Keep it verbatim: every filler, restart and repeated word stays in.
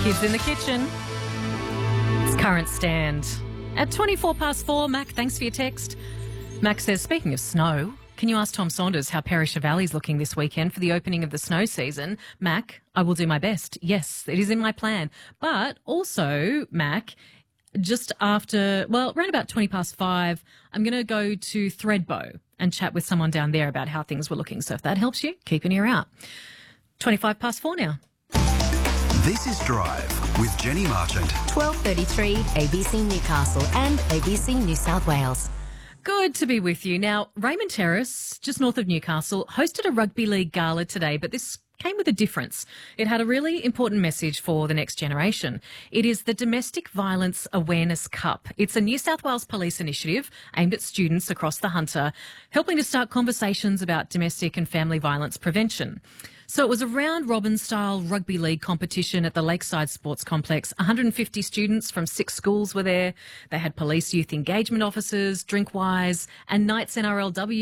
Kids in the kitchen. It's current stand. At twenty-four past four, Mac, thanks for your text. Mac says, speaking of snow, can you ask Tom Saunders how Perisher Valley's looking this weekend for the opening of the snow season? Mac, I will do my best. Yes, it is in my plan. But also, Mac, just after, well, around about twenty past five, I'm going to go to Thredbo and chat with someone down there about how things were looking. So if that helps you, keep an ear out. twenty-five past four now. This is Drive with Jenny Marchant. twelve thirty-three A B C Newcastle and A B C New South Wales. Good to be with you. Now, Raymond Terrace, just north of Newcastle, hosted a rugby league gala today, but this came with a difference. It had a really important message for the next generation. It is the Domestic Violence Awareness Cup. It's a New South Wales police initiative aimed at students across the Hunter, helping to start conversations about domestic and family violence prevention. So it was a round-robin style rugby league competition at the Lakeside Sports Complex. one hundred fifty students from six schools were there. They had police youth engagement officers, Drinkwise, and Knights N R L W